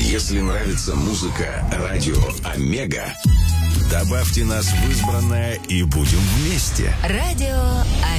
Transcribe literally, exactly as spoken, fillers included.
Если нравится музыка «Радио Омега», добавьте нас в избранное и будем вместе. Радио Омега.